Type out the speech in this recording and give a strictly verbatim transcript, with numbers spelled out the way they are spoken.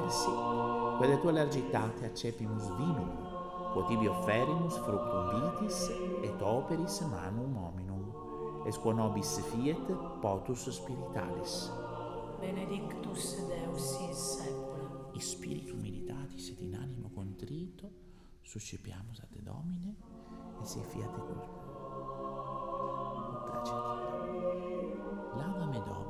mersi, quelle tua largitate accepimus vinum, quotibi offerimus fructum vitis et operis manum hominum, es quo nobis fiet potus spiritualis. Benedictus Deus in saecula. Spiritu militatis et in animo contrito, suscipiamus a te Domine, e se fiat cor. Tacete.